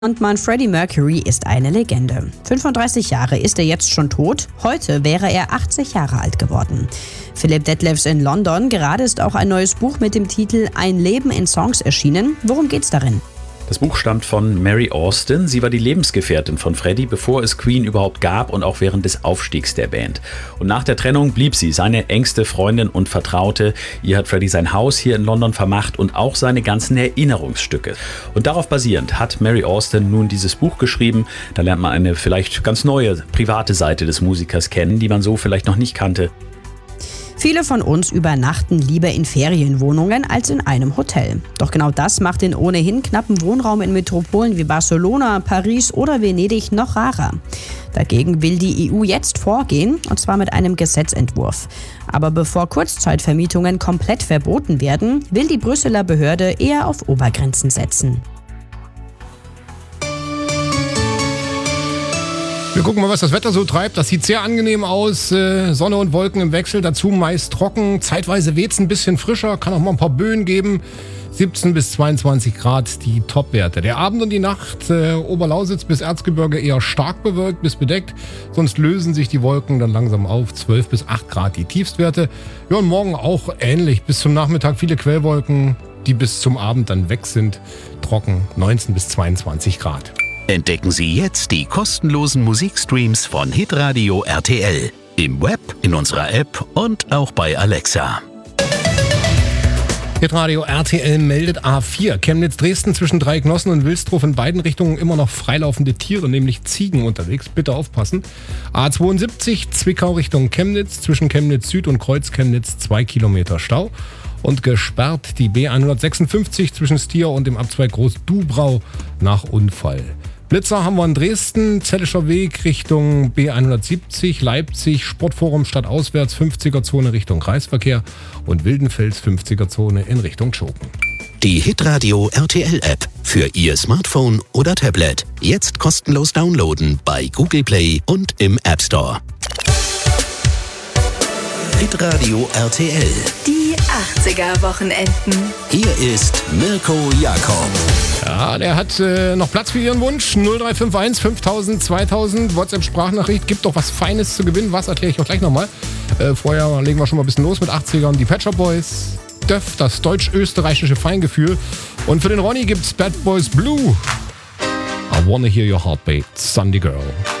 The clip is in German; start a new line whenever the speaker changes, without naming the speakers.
Frontmann Freddie Mercury ist eine Legende. 35 Jahre ist er jetzt schon tot. Heute wäre er 80 Jahre alt geworden. Philipp Detlefs in London. Gerade ist auch ein neues Buch mit dem Titel Ein Leben in Songs erschienen. Worum geht's darin?
Das Buch stammt von Mary Austin. Sie war die Lebensgefährtin von Freddie, bevor es Queen überhaupt gab und auch während des Aufstiegs der Band. Und nach der Trennung blieb sie seine engste Freundin und Vertraute. Ihr hat Freddie sein Haus hier in London vermacht und auch seine ganzen Erinnerungsstücke. Und darauf basierend hat Mary Austin nun dieses Buch geschrieben. Da lernt man eine vielleicht ganz neue, private Seite des Musikers kennen, die man so vielleicht noch nicht kannte.
Viele von uns übernachten lieber in Ferienwohnungen als in einem Hotel. Doch genau das macht den ohnehin knappen Wohnraum in Metropolen wie Barcelona, Paris oder Venedig noch rarer. Dagegen will die EU jetzt vorgehen, und zwar mit einem Gesetzentwurf. Aber bevor Kurzzeitvermietungen komplett verboten werden, will die Brüsseler Behörde eher auf Obergrenzen setzen.
Wir gucken mal, was das Wetter so treibt. Das sieht sehr angenehm aus. Sonne und Wolken im Wechsel, dazu meist trocken. Zeitweise weht's ein bisschen frischer, kann auch mal ein paar Böen geben. 17 bis 22 Grad die Topwerte. Der Abend und die Nacht, Oberlausitz bis Erzgebirge eher stark bewölkt bis bedeckt. Sonst lösen sich die Wolken dann langsam auf. 12 bis 8 Grad die Tiefstwerte. Ja, und morgen auch ähnlich. Bis zum Nachmittag viele Quellwolken, die bis zum Abend dann weg sind. Trocken, 19 bis 22 Grad.
Entdecken Sie jetzt die kostenlosen Musikstreams von Hitradio RTL. Im Web, in unserer App und auch bei Alexa.
Hitradio RTL meldet A4. Chemnitz-Dresden zwischen Dreiecknossen und Wilsdruf in beiden Richtungen immer noch freilaufende Tiere, nämlich Ziegen unterwegs. Bitte aufpassen. A72 Zwickau Richtung Chemnitz zwischen Chemnitz Süd und Kreuz Chemnitz 2 Kilometer Stau. Und gesperrt die B156 zwischen Stier und dem Abzweig Groß-Dubrau nach Unfall. Blitzer haben wir in Dresden, Zellischer Weg Richtung B170, Leipzig, Sportforum stadtauswärts 50er-Zone Richtung Kreisverkehr und Wildenfels 50er-Zone in Richtung Tschoken.
Die Hitradio RTL-App für Ihr Smartphone oder Tablet. Jetzt kostenlos downloaden bei Google Play und im App Store. Hitradio RTL.
Die 80er-Wochenenden.
Hier ist Mirko Jakob.
Ja, der hat noch Platz für Ihren Wunsch. 0351 5000 2000. WhatsApp-Sprachnachricht. Gibt doch was Feines zu gewinnen. Was, erkläre ich auch gleich nochmal. Vorher legen wir schon mal ein bisschen los mit 80ern. Die Pet Shop Boys. Döff, das deutsch-österreichische Feingefühl. Und für den Ronny gibt's Bad Boys Blue. I wanna hear your heartbeat. Sunday Girl.